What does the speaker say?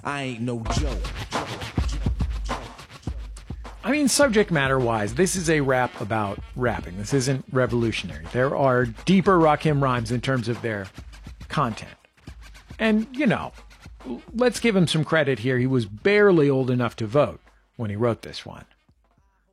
I ain't no joke. I mean, subject matter-wise, this is a rap about rapping. This isn't revolutionary. There are deeper Rakim rhymes in terms of their content. And, you know, let's give him some credit here. He was barely old enough to vote when he wrote this one.